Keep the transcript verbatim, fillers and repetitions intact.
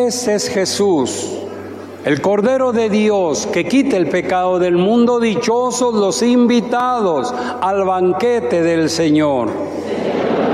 Este es Jesús, el Cordero de Dios, que quita el pecado del mundo. Dichosos los invitados al banquete del Señor.